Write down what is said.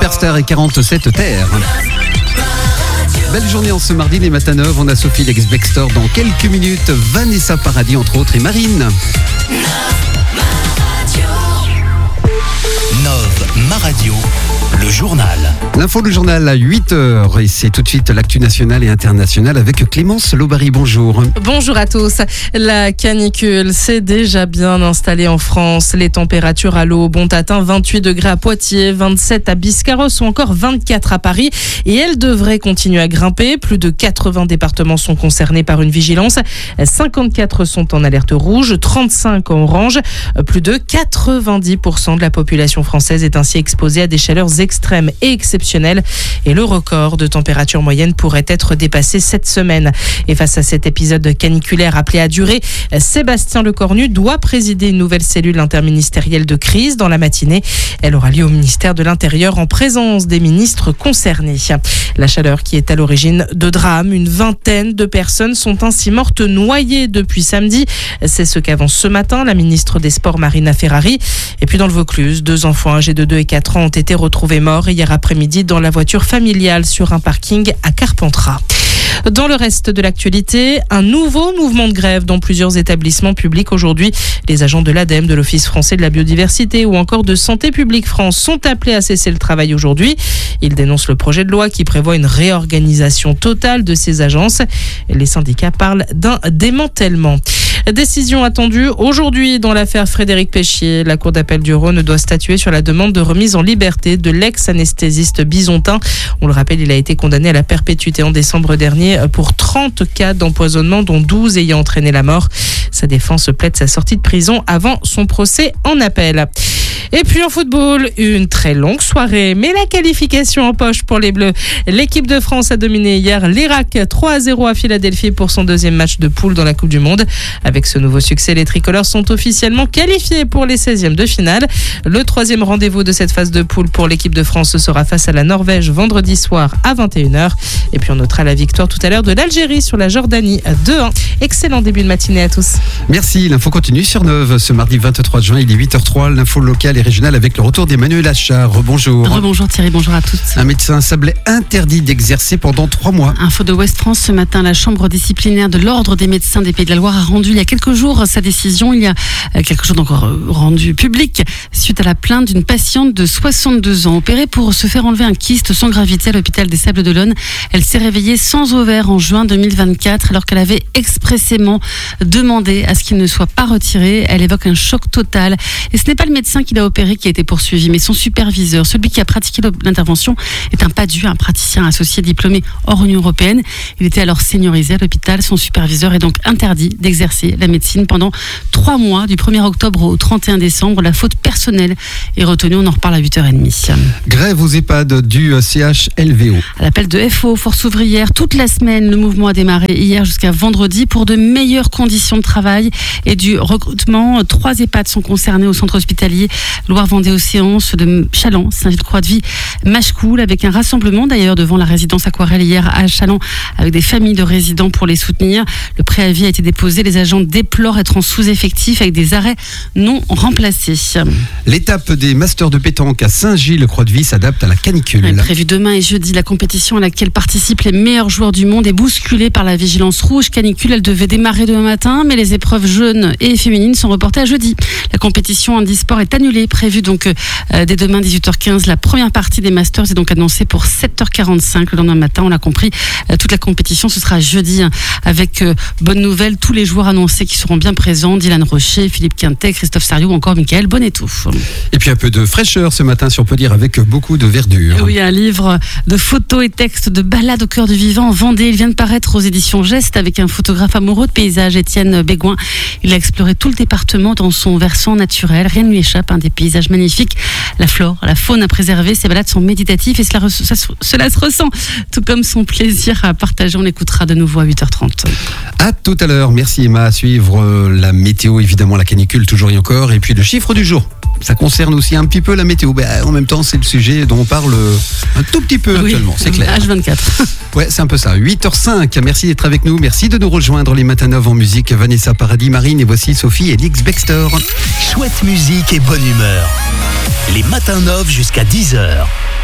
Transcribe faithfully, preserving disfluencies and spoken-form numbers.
Superstar et quarante-sept terres. Belle journée en ce mardi, les matins neufs. On a Sophie l'ex-Baxter dans quelques minutes. Vanessa Paradis, entre autres, et Marine. Nove, ma radio, le journal. L'info du journal à huit heures et c'est tout de suite l'actu nationale et internationale avec Clémence Lobary. Bonjour. Bonjour à tous. La canicule s'est déjà bien installée en France. Les températures à l'aube ont atteint vingt-huit degrés à Poitiers, vingt-sept à Biscarrosse ou encore vingt-quatre à Paris. Et elles devraient continuer à grimper. Plus de quatre-vingts départements sont concernés par une vigilance. cinquante-quatre sont en alerte rouge, trente-cinq en orange. Plus de quatre-vingt-dix pour cent de la population française est ainsi exposée à des chaleurs extrêmes et exceptionnelles. Et le record de température moyenne pourrait être dépassé cette semaine. Et face à cet épisode caniculaire appelé à durer, Sébastien Lecornu doit présider une nouvelle cellule interministérielle de crise dans la matinée. Elle aura lieu au ministère de l'Intérieur en présence des ministres concernés. La chaleur qui est à l'origine de drames. Une vingtaine de personnes sont ainsi mortes noyées depuis samedi. C'est ce qu'avance ce matin la ministre des Sports Marina Ferrari. Et puis dans le Vaucluse, deux enfants âgés de deux et quatre ans ont été retrouvés morts hier après-midi dans la voiture familiale sur un parking à Carpentras. Dans le reste de l'actualité, un nouveau mouvement de grève dans plusieurs établissements publics aujourd'hui. Les agents de l'Ademe, de l'Office français de la biodiversité ou encore de Santé publique France sont appelés à cesser le travail aujourd'hui. Ils dénoncent le projet de loi qui prévoit une réorganisation totale de ces agences. Les syndicats parlent d'un démantèlement. Décision attendue aujourd'hui dans l'affaire Frédéric Péchier. La Cour d'appel du Rhône doit statuer sur la demande de remise en liberté de l'ex-anesthésiste bisontin. On le rappelle, il a été condamné à la perpétuité en décembre dernier pour trente cas d'empoisonnement, dont douze ayant entraîné la mort. Sa défense plaide sa sortie de prison avant son procès en appel. Et puis en football, une très longue soirée, mais la qualification en poche pour les Bleus. L'équipe de France a dominé hier l'Irak trois à zéro à Philadelphie pour son deuxième match de poule dans la Coupe du Monde. Avec ce nouveau succès, les tricolores sont officiellement qualifiés pour les seizièmes de finale. Le troisième rendez-vous de cette phase de poule pour l'équipe de France sera face à la Norvège vendredi soir à vingt et une heures. Et puis on notera la victoire tout à l'heure de l'Algérie sur la Jordanie à deux un. Excellent début de matinée à tous. Merci, l'info continue sur Neuve ce mardi vingt-trois juin, il est huit heures zéro trois, l'info locale et régionale avec le retour d'Emmanuel Achard. Rebonjour. Rebonjour Thierry, bonjour à tous. Un médecin sablé interdit d'exercer pendant trois mois. Info de Ouest France ce matin, la chambre disciplinaire de l'Ordre des médecins des Pays de la Loire a rendu il y a quelques jours sa décision. Il y a quelque chose encore rendu public suite à la plainte d'une patiente de soixante-deux ans opérée pour se faire enlever un kyste sans gravité à l'hôpital des Sables-d'Olonne. Elle s'est réveillée sans ovaire en juin deux mille vingt-quatre alors qu'elle avait expressément demandé à ce qu'il ne soit pas retiré. Elle évoque un choc total. Et ce n'est pas le médecin qui l'a opéré qui a été poursuivi, mais son superviseur. Celui qui a pratiqué l'intervention est un PADU, un praticien associé diplômé hors Union européenne. Il était alors seniorisé à l'hôpital. Son superviseur est donc interdit d'exercer la médecine pendant trois mois, du premier octobre au trente et un décembre. La faute personnelle est retenue. On en reparle à huit heures trente. Grève aux EHPAD du C H L V O. À l'appel de F O, Force ouvrière, toute la semaine, le mouvement a démarré hier jusqu'à vendredi pour de meilleures conditions de travail et du recrutement. Trois EHPAD sont concernés au centre hospitalier Loire-Vendée-Océan, ceux de Chaland, Saint-Gilles-Croix-de-Vie, Machecoul, avec un rassemblement d'ailleurs devant la résidence Aquarelle hier à Chaland, avec des familles de résidents pour les soutenir. Le préavis a été déposé. Les agents déplorent être en sous-effectif avec des arrêts non remplacés. L'étape des Masters de pétanque à Saint-Gilles-Croix-de-Vie s'adapte à la canicule. Elle est prévue demain et jeudi. La compétition à laquelle participent les meilleurs joueurs du monde est bousculée par la vigilance rouge canicule. Elle devait démarrer demain matin, mais les épreuves jeunes et féminines sont reportées à jeudi. La compétition handisport est annulée, prévue donc euh, dès demain dix-huit heures quinze. La première partie des Masters est donc annoncée pour sept heures quarante-cinq le lendemain matin. On l'a compris, euh, toute la compétition ce sera jeudi hein, avec euh, bonne nouvelle, tous les joueurs annoncés qui seront bien présents, Dylan Rocher, Philippe Quintet, Christophe Sariou ou encore Michael Bonnetou. Et puis un peu de fraîcheur ce matin, si on peut dire, avec beaucoup de verdure. Oui, un livre de photos et textes de balades au cœur du vivant en Vendée. Il vient de paraître aux éditions Geste avec un photographe amoureux de paysages, Étienne Bégoin. Il a exploré tout le département dans son versant naturel. Rien ne lui échappe, hein, des paysages magnifiques. La flore, la faune à préserver. Ces balades sont méditatives et cela, ça, cela se ressent, tout comme son plaisir à partager. On l'écoutera de nouveau à huit heures trente. À tout à l'heure. Merci Emma. À suivre euh, la météo, évidemment la canicule toujours et encore. Et puis le chiffre du jour. Ça concerne aussi un petit peu la météo. Ben, en même temps, c'est le sujet dont on parle un tout petit peu oui, actuellement, c'est clair. H vingt-quatre. Ouais, c'est un peu ça. huit heures cinq. Merci d'être avec nous. Merci de nous rejoindre les matins neufs en musique. Vanessa Paradis, Marine et voici Sophie et l'ex-Baxter. Chouette musique et bonne humeur. Les matins neufs jusqu'à dix heures.